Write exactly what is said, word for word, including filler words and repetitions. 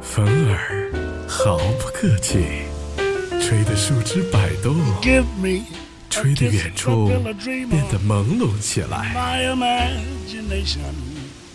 风儿毫不客气，吹得树枝摆动，吹得远处变得朦胧起来。